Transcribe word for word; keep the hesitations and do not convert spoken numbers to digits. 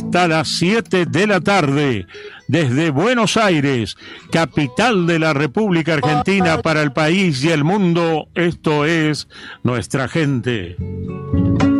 hasta las siete de la tarde. Desde Buenos Aires, capital de la República Argentina para el país y el mundo, esto es Nuestra Gente.